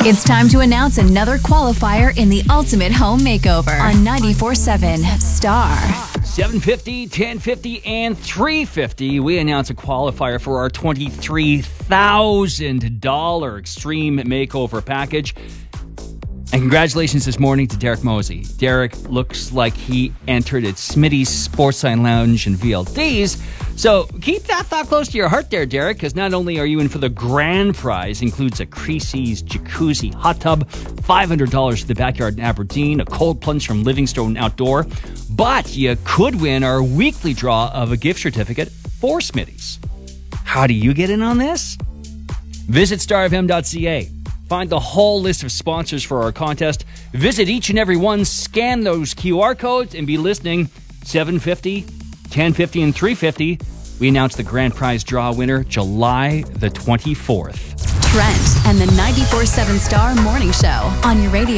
It's time to announce another qualifier in the ultimate home makeover on 94.7 Star. 750, 1050, and 350. We announce a qualifier for our $23,000 extreme makeover package. And congratulations this morning to Derek Mosey. Derek looks like he entered at Smitty's Sportsline Lounge and VLDs. So keep that thought close to your heart there, Derek, because not only are you in for the grand prize, includes a Creasy's jacuzzi hot tub, $500 to the backyard in Aberdeen, a cold plunge from Livingstone Outdoor, but you could win our weekly draw of a gift certificate for Smitty's. How do you get in on this? Visit starfm.ca. Find the whole list of sponsors for our contest. Visit each and every one, scan those QR codes, and be listening. 750, 1050, and 350. We announce the grand prize draw winner July the 24th. Trent and the 94.7 Star Morning Show on your radio.